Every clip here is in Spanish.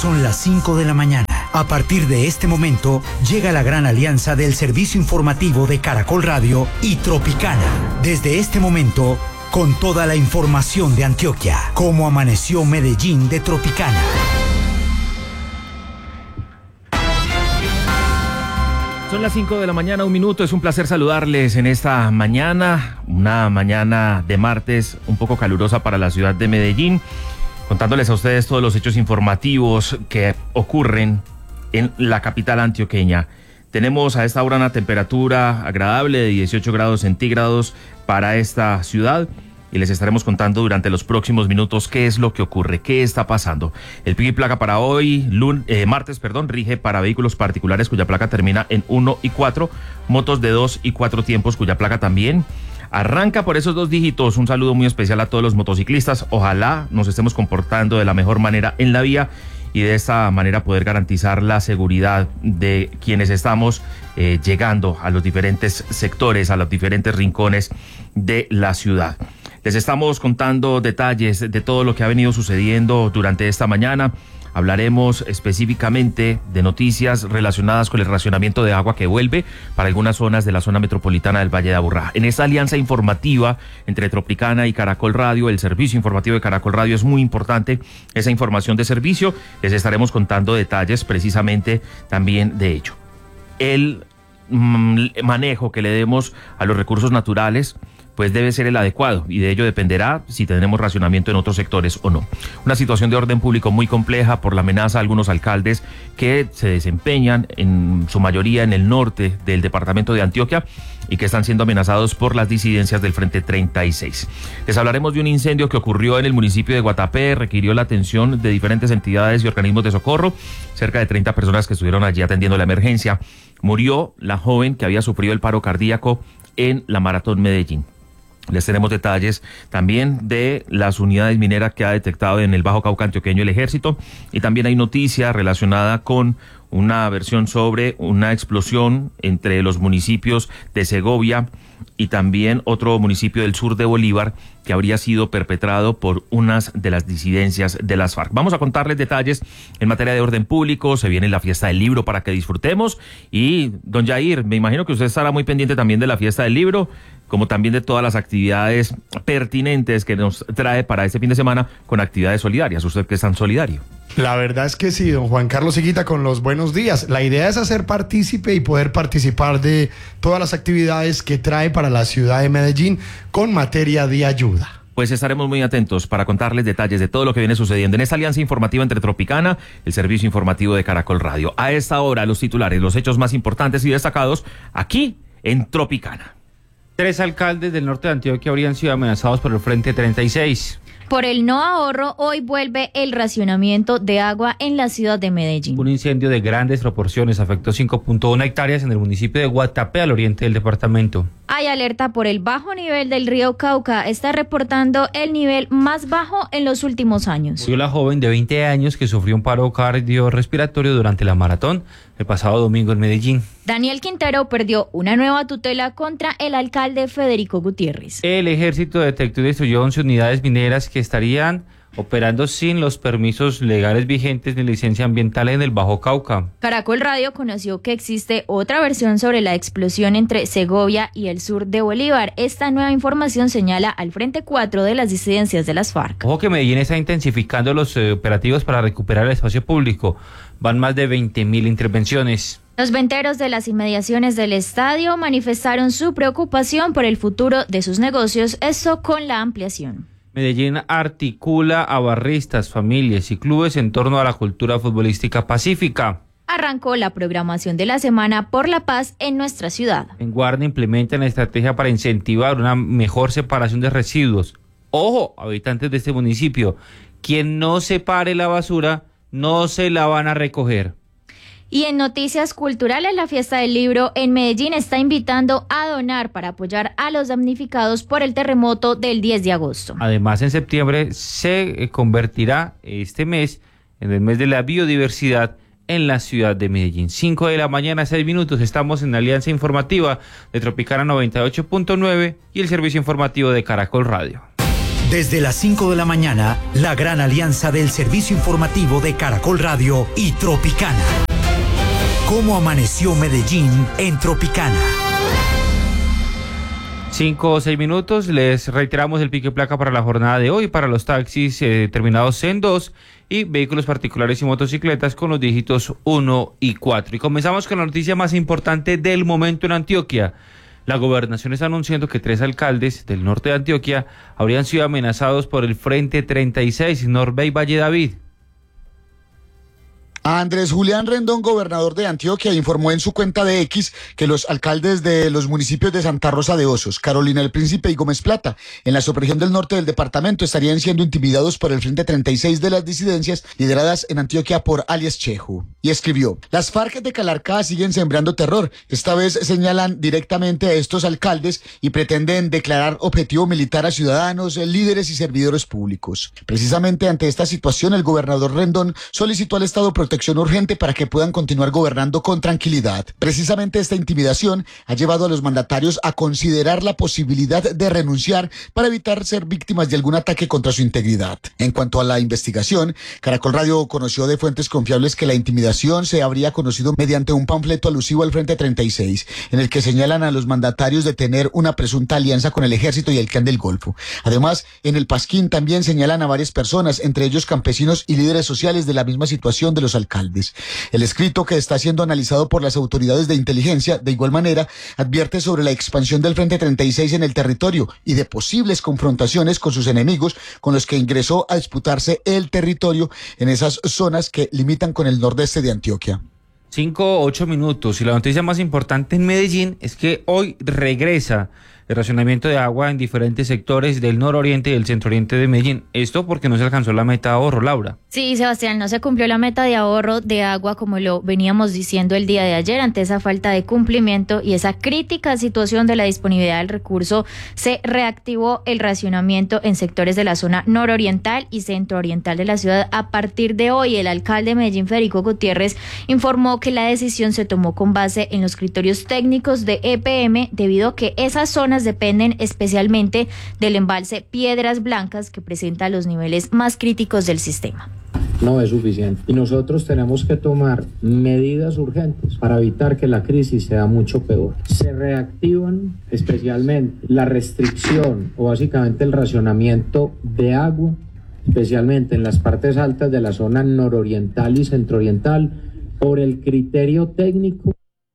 Son las 5 de la mañana. A partir de este momento, llega la gran alianza del servicio informativo de Caracol Radio y Tropicana. Desde este momento, con toda la información de Antioquia, cómo amaneció Medellín de Tropicana. Son las 5 de la mañana, 1 minuto. Es un placer saludarles en esta mañana, una mañana de martes un poco calurosa para la ciudad de Medellín, contándoles a ustedes todos los hechos informativos que ocurren en la capital antioqueña. Tenemos a esta hora una temperatura agradable de 18 grados centígrados para esta ciudad y les estaremos contando durante los próximos minutos qué es lo que ocurre, qué está pasando. El pico y placa para hoy, martes, rige para vehículos particulares cuya placa termina en 1 y 4, motos de 2 y 4 tiempos cuya placa también arranca por esos 2 dígitos. Un saludo muy especial a todos los motociclistas. Ojalá nos estemos comportando de la mejor manera en la vía y de esta manera poder garantizar la seguridad de quienes estamos llegando a los diferentes sectores, a los diferentes rincones de la ciudad. Les estamos contando detalles de todo lo que ha venido sucediendo durante esta mañana. Hablaremos específicamente de noticias relacionadas con el racionamiento de agua que vuelve para algunas zonas de la zona metropolitana del Valle de Aburrá. En esta alianza informativa entre Tropicana y Caracol Radio, el servicio informativo de Caracol Radio, es muy importante esa información de servicio. Les estaremos contando detalles precisamente también de ello. El manejo que le demos a los recursos naturales pues debe ser el adecuado y de ello dependerá si tendremos racionamiento en otros sectores o no. Una situación de orden público muy compleja por la amenaza a algunos alcaldes que se desempeñan en su mayoría en el norte del departamento de Antioquia y que están siendo amenazados por las disidencias del Frente 36. Les hablaremos de un incendio que ocurrió en el municipio de Guatapé, requirió la atención de diferentes entidades y organismos de socorro, cerca de 30 personas que estuvieron allí atendiendo la emergencia. Murió la joven que había sufrido el paro cardíaco en la Maratón Medellín. Les tenemos detalles también de las unidades mineras que ha detectado en el Bajo Cauca antioqueño el Ejército, y también hay noticia relacionada con una versión sobre una explosión entre los municipios de Segovia y también otro municipio del sur de Bolívar que habría sido perpetrado por unas de las disidencias de las FARC. Vamos a contarles detalles en materia de orden público. Se viene la fiesta del libro para que disfrutemos y don Jair, me imagino que usted estará muy pendiente también de la fiesta del libro, como también de todas las actividades pertinentes que nos trae para este fin de semana con actividades solidarias. Usted que es tan solidario. La verdad es que sí, don Juan Carlos Higuita, con los buenos días. La idea es hacer partícipe y poder participar de todas las actividades que trae para la ciudad de Medellín con materia de ayuda. Pues estaremos muy atentos para contarles detalles de todo lo que viene sucediendo en esta alianza informativa entre Tropicana, el servicio informativo de Caracol Radio. A esta hora, los titulares, los hechos más importantes y destacados aquí en Tropicana. 3 alcaldes del norte de Antioquia habrían sido amenazados por el Frente 36. Por el no ahorro, hoy vuelve el racionamiento de agua en la ciudad de Medellín. Un incendio de grandes proporciones afectó 5.1 hectáreas en el municipio de Guatapé, al oriente del departamento. Hay alerta por el bajo nivel del río Cauca. Está reportando el nivel más bajo en los últimos años. Murió la joven de 20 años que sufrió un paro cardiorrespiratorio durante la maratón el pasado domingo en Medellín. Daniel Quintero perdió una nueva tutela contra el alcalde Federico Gutiérrez. El ejército detectó y destruyó 11 unidades mineras que estarían operando sin los permisos legales vigentes ni licencia ambiental en el Bajo Cauca. Caracol Radio conoció que existe otra versión sobre la explosión entre Segovia y el sur de Bolívar. Esta nueva información señala al Frente 4 de las disidencias de las FARC. Ojo que Medellín está intensificando los operativos para recuperar el espacio público. Van más de 20.000 intervenciones. Los venteros de las inmediaciones del estadio manifestaron su preocupación por el futuro de sus negocios, esto con la ampliación. Medellín articula a barristas, familias y clubes en torno a la cultura futbolística pacífica. Arrancó la programación de la Semana por la Paz en nuestra ciudad. En Guardia implementan la estrategia para incentivar una mejor separación de residuos. Ojo, habitantes de este municipio, quien no separe la basura, no se la van a recoger. Y en noticias culturales, la fiesta del libro en Medellín está invitando a donar para apoyar a los damnificados por el terremoto del 10 de agosto. Además, en septiembre se convertirá este mes en el mes de la biodiversidad en la ciudad de Medellín. 5 de la mañana, 6 minutos. Estamos en la alianza informativa de Tropicana 98.9 y el servicio informativo de Caracol Radio. Desde las 5 de la mañana, la gran alianza del servicio informativo de Caracol Radio y Tropicana. ¿Cómo amaneció Medellín en Tropicana? 5 o 6 minutos, les reiteramos el pico y placa para la jornada de hoy, para los taxis terminados en 2 y vehículos particulares y motocicletas con los dígitos 1 y 4. Y comenzamos con la noticia más importante del momento en Antioquia. La gobernación está anunciando que 3 alcaldes del norte de Antioquia habrían sido amenazados por el Frente 36, Norbey Valle David. Andrés Julián Rendón, gobernador de Antioquia, informó en su cuenta de X que los alcaldes de los municipios de Santa Rosa de Osos, Carolina del Príncipe y Gómez Plata, en la subregión del norte del departamento, estarían siendo intimidados por el Frente 36 de las disidencias lideradas en Antioquia por alias Cheju. Y escribió: las FARC de Calarcá siguen sembrando terror. Esta vez señalan directamente a estos alcaldes y pretenden declarar objetivo militar a ciudadanos, líderes y servidores públicos. Precisamente ante esta situación, el gobernador Rendón solicitó al Estado protección urgente para que puedan continuar gobernando con tranquilidad. Precisamente esta intimidación ha llevado a los mandatarios a considerar la posibilidad de renunciar para evitar ser víctimas de algún ataque contra su integridad. En cuanto a la investigación, Caracol Radio conoció de fuentes confiables que la intimidación se habría conocido mediante un panfleto alusivo al Frente 36, en el que señalan a los mandatarios de tener una presunta alianza con el Ejército y el Clan del Golfo. Además, en el Pasquín también señalan a varias personas, entre ellos campesinos y líderes sociales de la misma situación de los alcaldes. El escrito, que está siendo analizado por las autoridades de inteligencia, de igual manera, advierte sobre la expansión del Frente 36 en el territorio y de posibles confrontaciones con sus enemigos, con los que ingresó a disputarse el territorio en esas zonas que limitan con el nordeste de Antioquia. 5 o 8 minutos, y la noticia más importante en Medellín es que hoy regresa el racionamiento de agua en diferentes sectores del nororiente y del centro-oriente de Medellín. Esto porque no se alcanzó la meta de ahorro, Laura. Sí, Sebastián, no se cumplió la meta de ahorro de agua como lo veníamos diciendo el día de ayer. Ante esa falta de cumplimiento y esa crítica situación de la disponibilidad del recurso, se reactivó el racionamiento en sectores de la zona nororiental y centro-oriental de la ciudad. A partir de hoy, el alcalde de Medellín, Federico Gutiérrez, informó que la decisión se tomó con base en los criterios técnicos de EPM, debido a que esas zonas dependen especialmente del embalse Piedras Blancas, que presenta los niveles más críticos del sistema. No es suficiente y nosotros tenemos que tomar medidas urgentes para evitar que la crisis sea mucho peor. Se reactivan especialmente la restricción o básicamente el racionamiento de agua, especialmente en las partes altas de la zona nororiental y centrooriental, por el criterio técnico.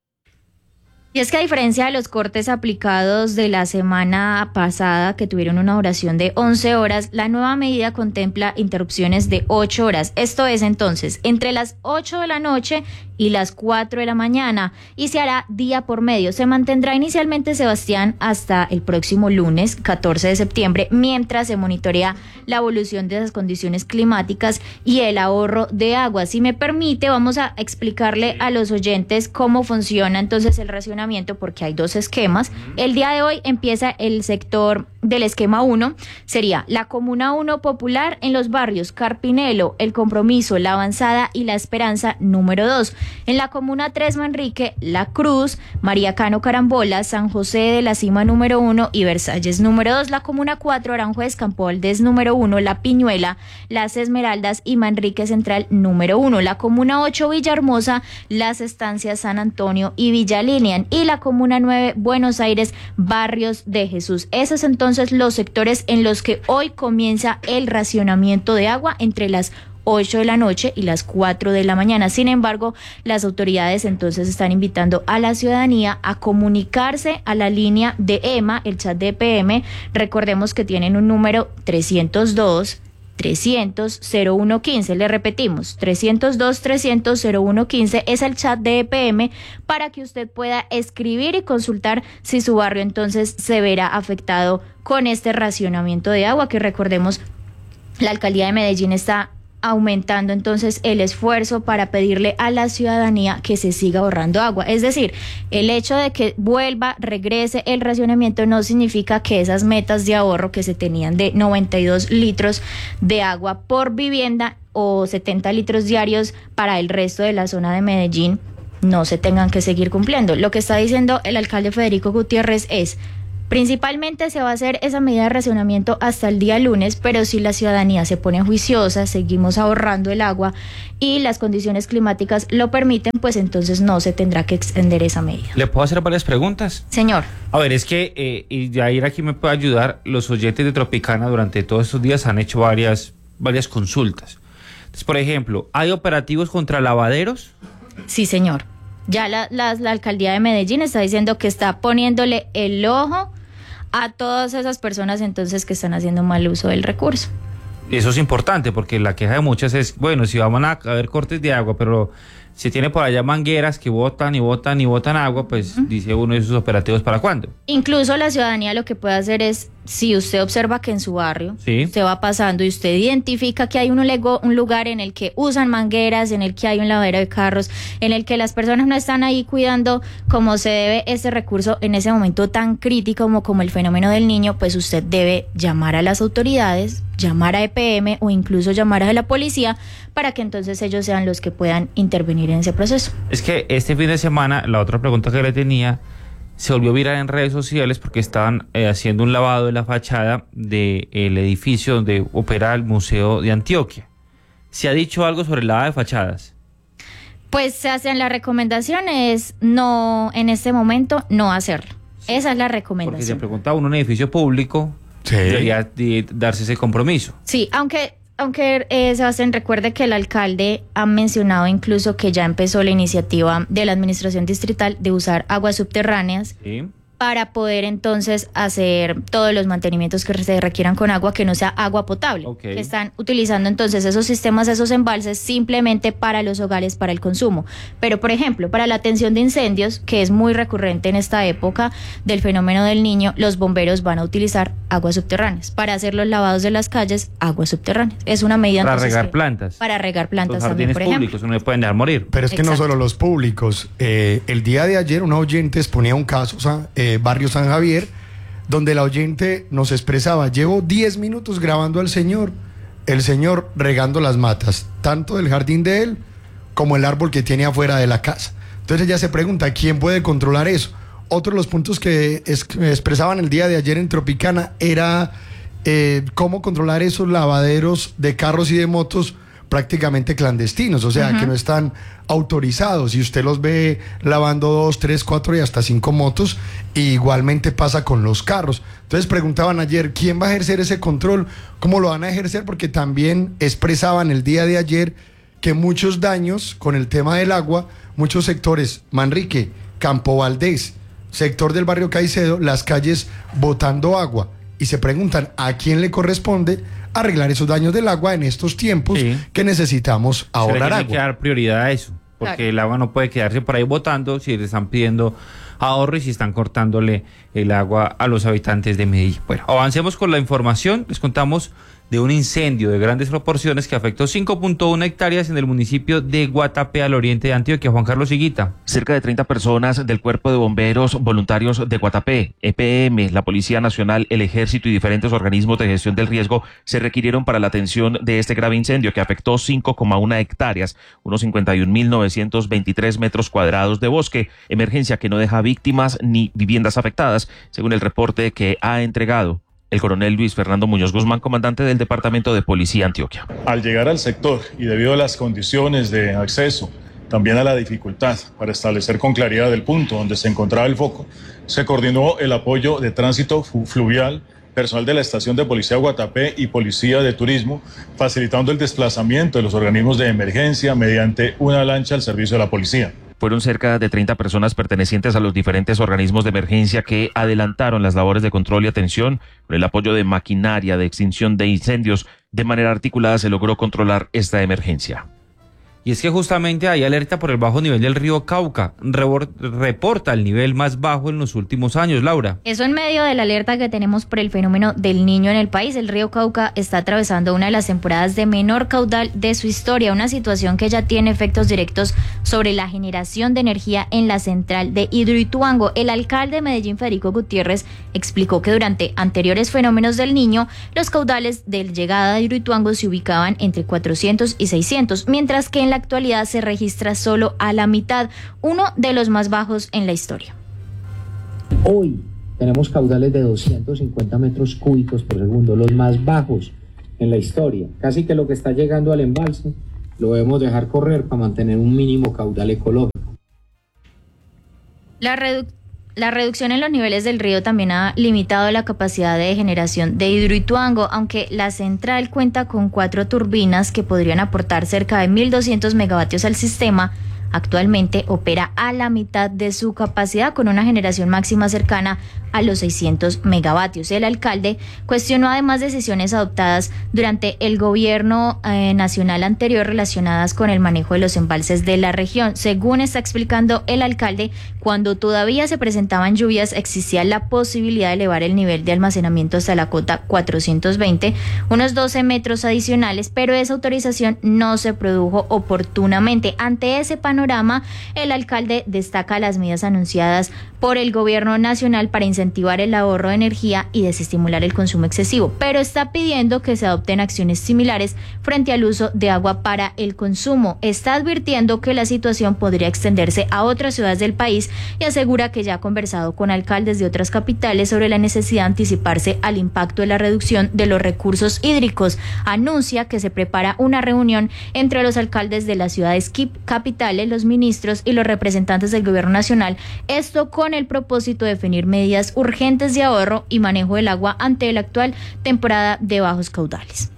Y es que a diferencia de los cortes aplicados de la semana pasada, que tuvieron una duración de 11 horas, la nueva medida contempla interrupciones de 8 horas. Esto es entonces entre las 8 de la noche y las 4 de la mañana, y se hará día por medio. Se mantendrá inicialmente, Sebastián, hasta el próximo lunes 14 de septiembre, mientras se monitorea la evolución de las condiciones climáticas y el ahorro de agua. Si me permite, vamos a explicarle a los oyentes cómo funciona entonces el racionamiento, porque hay 2 esquemas. El día de hoy empieza el sector del esquema 1, sería la Comuna 1 Popular en los barrios Carpinelo, El Compromiso, La Avanzada y La Esperanza número 2. En la Comuna 3 Manrique, La Cruz, María Cano Carambola, San José de la Cima número 1 y Versalles número 2. La Comuna 4 Aranjuez, Campo Valdés número 1, La Piñuela, Las Esmeraldas y Manrique Central número 1. La Comuna 8 Villahermosa, Las Estancias, San Antonio y Villa Linian. Y la Comuna 9 Buenos Aires, Barrios de Jesús. Esos entonces los sectores en los que hoy comienza el racionamiento de agua entre las 8 de la noche y las 4 de la mañana. Sin embargo, las autoridades entonces están invitando a la ciudadanía a comunicarse a la línea de EMA, el chat de EPM. Recordemos que tienen un número 302-300-0115. Le repetimos, 302-300-0115 es el chat de EPM para que usted pueda escribir y consultar si su barrio entonces se verá afectado con este racionamiento de agua, que recordemos, la alcaldía de Medellín está aumentando entonces el esfuerzo para pedirle a la ciudadanía que se siga ahorrando agua. Es decir, el hecho de que regrese el racionamiento no significa que esas metas de ahorro que se tenían de 92 litros de agua por vivienda o 70 litros diarios para el resto de la zona de Medellín no se tengan que seguir cumpliendo. Lo que está diciendo el alcalde Federico Gutiérrez es: Principalmente se va a hacer esa medida de racionamiento hasta el día lunes, pero si la ciudadanía se pone juiciosa, seguimos ahorrando el agua y las condiciones climáticas lo permiten, pues entonces no se tendrá que extender esa medida. ¿Le puedo hacer varias preguntas? Señor. A ver, es que, y Yair aquí me puede ayudar, los oyentes de Tropicana durante todos estos días han hecho varias consultas. Entonces, por ejemplo, ¿hay operativos contra lavaderos? Sí, señor. Ya la alcaldía de Medellín está diciendo que está poniéndole el ojo a todas esas personas entonces que están haciendo mal uso del recurso. Eso es importante porque la queja de muchas es, bueno, si vamos a haber cortes de agua, pero si tiene por allá mangueras que botan y botan y botan agua, pues dice uno, ¿y esos operativos para cuándo? Incluso la ciudadanía lo que puede hacer es, si usted observa que en su barrio usted va pasando y usted identifica que hay un lugar en el que usan mangueras, en el que hay un lavadero de carros, en el que las personas no están ahí cuidando como se debe ese recurso en ese momento tan crítico como el fenómeno del niño, pues usted debe llamar a las autoridades, llamar a EPM o incluso llamar a la policía para que entonces ellos sean los que puedan intervenir en ese proceso. Es que este fin de semana, la otra pregunta que le tenía, se volvió viral en redes sociales porque estaban haciendo un lavado de la fachada del edificio donde opera el Museo de Antioquia. ¿Se ha dicho algo sobre el lavado de fachadas? Pues se hacen las recomendaciones, no, en este momento no hacerlo. Esa es la recomendación. Porque se preguntaba, un edificio público debería darse ese compromiso. Sí, aunque Sebastián, recuerde que el alcalde ha mencionado incluso que ya empezó la iniciativa de la administración distrital de usar aguas subterráneas para poder entonces hacer todos los mantenimientos que se requieran con agua, que no sea agua potable, que están utilizando entonces esos sistemas, esos embalses simplemente para los hogares, para el consumo. Pero por ejemplo, para la atención de incendios, que es muy recurrente en esta época del fenómeno del niño, los bomberos van a utilizar aguas subterráneas. Para hacer los lavados de las calles, aguas subterráneas. Es una medida para regar plantas. Para regar plantas los también, por ejemplo. Públicos, no le pueden dejar morir. Pero es que no solo los públicos. El día de ayer una oyente exponía un caso, Barrio San Javier, donde la oyente nos expresaba, llevo 10 minutos grabando al señor, el señor regando las matas, tanto del jardín de él como el árbol que tiene afuera de la casa. Entonces ella se pregunta, ¿quién puede controlar eso? Otro de los puntos que expresaban el día de ayer en Tropicana era cómo controlar esos lavaderos de carros y de motos prácticamente clandestinos, o sea, que no están autorizados y usted los ve lavando 2, 3, 4 y hasta 5 motos, y igualmente pasa con los carros. Entonces preguntaban ayer, ¿quién va a ejercer ese control? ¿Cómo lo van a ejercer? Porque también expresaban el día de ayer que muchos daños con el tema del agua, muchos sectores, Manrique, Campo Valdés, sector del barrio Caicedo, las calles botando agua, y se preguntan a quién le corresponde arreglar esos daños del agua en estos tiempos que necesitamos ahorrar agua. Hay que dar prioridad a eso, porque el agua no puede quedarse por ahí botando si le están pidiendo ahorro y si están cortándole el agua a los habitantes de Medellín. Bueno, avancemos con la información. Les contamos de un incendio de grandes proporciones que afectó 5.1 hectáreas en el municipio de Guatapé, al oriente de Antioquia. Juan Carlos Higuita. Cerca de 30 personas del Cuerpo de Bomberos Voluntarios de Guatapé, EPM, la Policía Nacional, el Ejército y diferentes organismos de gestión del riesgo se requirieron para la atención de este grave incendio que afectó 5,1 hectáreas, unos 51.923 metros cuadrados de bosque, emergencia que no deja víctimas ni viviendas afectadas, según el reporte que ha entregado el coronel Luis Fernando Muñoz Guzmán, comandante del Departamento de Policía Antioquia. Al llegar al sector y debido a las condiciones de acceso, también a la dificultad para establecer con claridad el punto donde se encontraba el foco, se coordinó el apoyo de tránsito fluvial, personal de la estación de policía Guatapé y policía de turismo, facilitando el desplazamiento de los organismos de emergencia mediante una lancha al servicio de la policía. Fueron cerca de 30 personas pertenecientes a los diferentes organismos de emergencia que adelantaron las labores de control y atención. Con el apoyo de maquinaria de extinción de incendios, de manera articulada se logró controlar esta emergencia. Y es que justamente hay alerta por el bajo nivel del río Cauca. Reporta el nivel más bajo en los últimos años, Laura. Eso en medio de la alerta que tenemos por el fenómeno del niño en el país. El río Cauca está atravesando una de las temporadas de menor caudal de su historia, una situación que ya tiene efectos directos sobre la generación de energía en la central de Hidroituango. El alcalde de Medellín, Federico Gutiérrez, explicó que durante anteriores fenómenos del niño, los caudales de llegada de Hidroituango se ubicaban entre 400 y 600, mientras que en la actualidad se registra solo a la mitad, uno de los más bajos en la historia. Hoy tenemos caudales de 250 metros cúbicos por segundo, los más bajos en la historia. Casi que lo que está llegando al embalse lo debemos dejar correr para mantener un mínimo caudal ecológico. La reducción en los niveles del río también ha limitado la capacidad de generación de Hidroituango, aunque la central cuenta con 4 turbinas que podrían aportar cerca de 1.200 megavatios al sistema. Actualmente opera a la mitad de su capacidad con una generación máxima cercana a los 600 megavatios. El alcalde cuestionó además decisiones adoptadas durante el gobierno nacional anterior relacionadas con el manejo de los embalses de la región. Según está explicando el alcalde, cuando todavía se presentaban lluvias existía la posibilidad de elevar el nivel de almacenamiento hasta la cota 420, unos 12 metros adicionales, pero esa autorización no se produjo oportunamente. Ante ese panorama, el alcalde destaca las medidas anunciadas por el gobierno nacional para incentivar el ahorro de energía y desestimular el consumo excesivo, pero está pidiendo que se adopten acciones similares frente al uso de agua para el consumo. Está advirtiendo que la situación podría extenderse a otras ciudades del país y asegura que ya ha conversado con alcaldes de otras capitales sobre la necesidad de anticiparse al impacto de la reducción de los recursos hídricos. Anuncia que se prepara una reunión entre los alcaldes de las ciudades capitales, los ministros y los representantes del gobierno nacional, esto con el propósito de definir medidas urgentes de ahorro y manejo del agua ante la actual temporada de bajos caudales.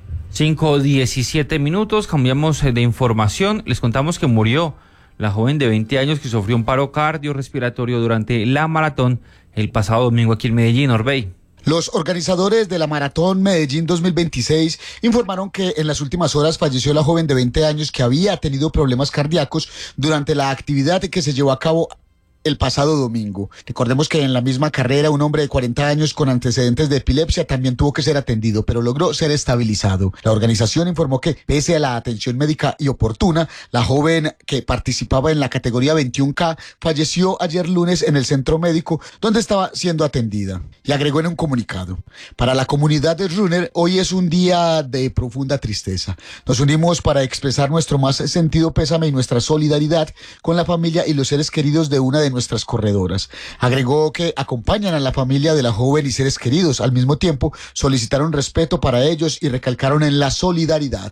5:17 minutos, cambiamos de información. Les contamos que murió la joven de 20 años que sufrió un paro cardiorrespiratorio durante la maratón el pasado domingo aquí en Medellín. Orbey. Los organizadores de la Maratón Medellín 2026 informaron que en las últimas horas falleció la joven de 20 años que había tenido problemas cardíacos durante la actividad que se llevó a cabo el pasado domingo. Recordemos que en la misma carrera un hombre de 40 años con antecedentes de epilepsia también tuvo que ser atendido, pero logró ser estabilizado. La organización informó que, pese a la atención médica y oportuna, la joven que participaba en la categoría 21K falleció ayer lunes en el centro médico donde estaba siendo atendida. Y agregó en un comunicado: para la comunidad de runner, hoy es un día de profunda tristeza. Nos unimos para expresar nuestro más sentido pésame y nuestra solidaridad con la familia y los seres queridos de una de nuestras corredoras. Agregó que acompañan a la familia de la joven y seres queridos. Al mismo tiempo, solicitaron respeto para ellos y recalcaron en la solidaridad.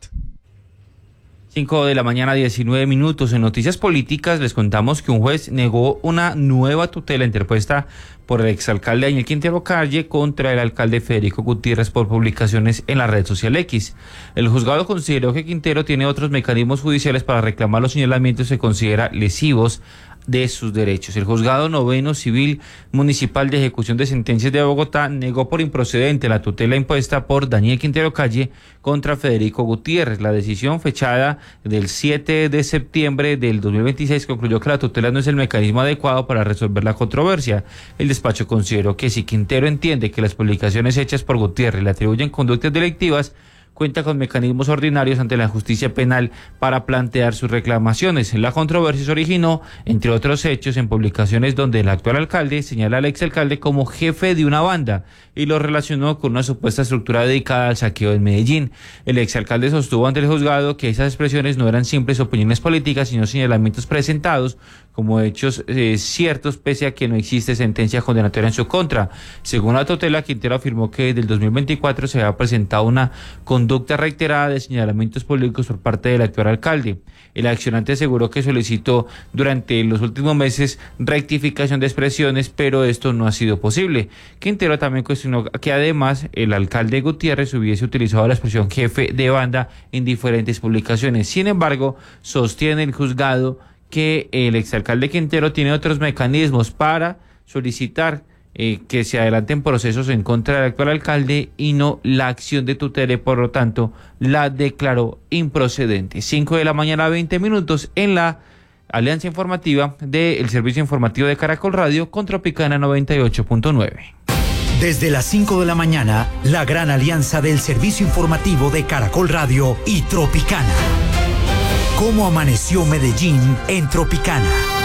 5:19 minutos. En noticias políticas les contamos que un juez negó una nueva tutela interpuesta por el exalcalde Daniel Quintero Calle contra el alcalde Federico Gutiérrez por publicaciones en la red social X. El juzgado consideró que Quintero tiene otros mecanismos judiciales para reclamar los señalamientos que considera lesivos de sus derechos. El juzgado noveno civil municipal de ejecución de sentencias de Bogotá negó por improcedente la tutela impuesta por Daniel Quintero Calle contra Federico Gutiérrez. La decisión fechada del 7 de septiembre del 2026 concluyó que la tutela no es el mecanismo adecuado para resolver la controversia. El despacho consideró que si Quintero entiende que las publicaciones hechas por Gutiérrez le atribuyen conductas delictivas, cuenta con mecanismos ordinarios ante la justicia penal para plantear sus reclamaciones. La controversia se originó, entre otros hechos, en publicaciones donde el actual alcalde señala al exalcalde como jefe de una banda y lo relacionó con una supuesta estructura dedicada al saqueo en Medellín. El exalcalde sostuvo ante el juzgado que esas expresiones no eran simples opiniones políticas, sino señalamientos presentados como hechos ciertos, pese a que no existe sentencia condenatoria en su contra. Según la tutela, Quintero afirmó que desde el 2024 se había presentado una conducta reiterada de señalamientos políticos por parte del actual alcalde. El accionante aseguró que solicitó durante los últimos meses rectificación de expresiones, pero esto no ha sido posible. Quintero también cuestionó que además el alcalde Gutiérrez hubiese utilizado la expresión jefe de banda en diferentes publicaciones. Sin embargo, sostiene el juzgado que el exalcalde Quintero tiene otros mecanismos para solicitar que se adelanten procesos en contra del actual alcalde y no la acción de tutela, y por lo tanto la declaró improcedente. 5:20 minutos en la alianza informativa del servicio informativo de Caracol Radio con Tropicana 98.9. Desde las 5 de la mañana, la gran alianza del servicio informativo de Caracol Radio y Tropicana. ¿Cómo amaneció Medellín en Tropicana?